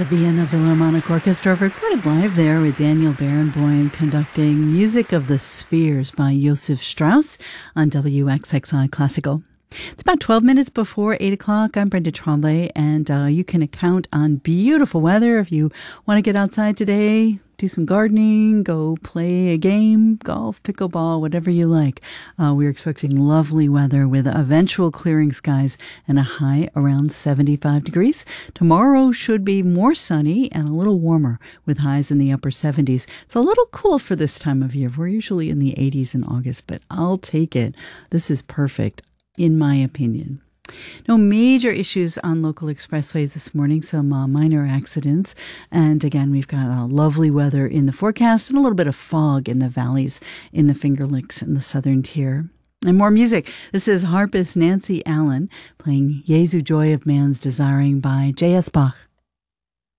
The Vienna Philharmonic Orchestra recorded live there with Daniel Barenboim conducting Music of the Spheres by Josef Strauss on WXXI Classical. It's about 12 minutes before 8 o'clock. I'm Brenda Tremblay, and you can count on beautiful weather if you want to get outside today, do some gardening, go play a game, golf, pickleball, whatever you like. We're expecting lovely weather with eventual clearing skies and a high around 75 degrees. Tomorrow should be more sunny and a little warmer with highs in the upper 70s. It's a little cool for this time of year. We're usually in the 80s in August, but I'll take it. This is perfect, in my opinion. No major issues on local expressways this morning, some minor accidents. And again, we've got lovely weather in the forecast and a little bit of fog in the valleys in the Finger Lakes and the southern tier. And more music. This is harpist Nancy Allen playing Jesu Joy of Man's Desiring by J.S. Bach.